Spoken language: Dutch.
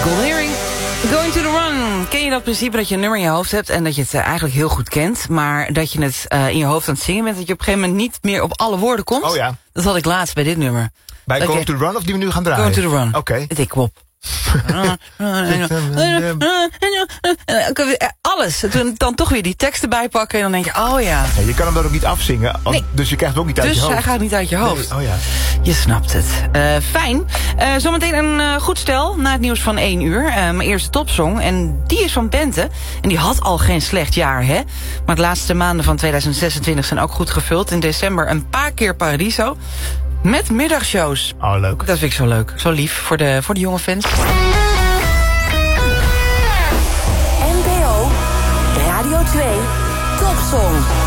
Golden Earring. Going to the Run. Ken je dat principe dat je een nummer in je hoofd hebt... en dat je het eigenlijk heel goed kent... maar dat je het in je hoofd aan het zingen bent... dat je op een gegeven moment niet meer op alle woorden komt? Oh ja. Dat had ik laatst bij dit nummer. Bij Going to the Run of die we nu gaan draaien? Going to the Run. Oké. Okay. Ik klop. Alles. Toen dan toch weer die teksten bijpakken... en dan denk je, oh ja. Ja, je kan hem dan ook niet afzingen, nee. Dus je krijgt het ook niet uit je hoofd. Dus hij gaat niet uit je hoofd. Nee. Oh ja. Je snapt het. Fijn. Zometeen een goed stel na het nieuws van 1 uur. Mijn eerste topsong. En die is van Bente. En die had al geen slecht jaar, hè? Maar de laatste maanden van 2026 zijn ook goed gevuld. In december een paar keer Paradiso. Met middagshows. Oh, leuk. Dat vind ik zo leuk. Zo lief voor de jonge fans. NPO Radio 2 Topsong.